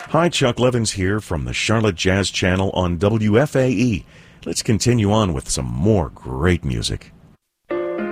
Hi, Chuck Levins here from the Charlotte Jazz Channel on WFAE. Let's continue on with some more great music.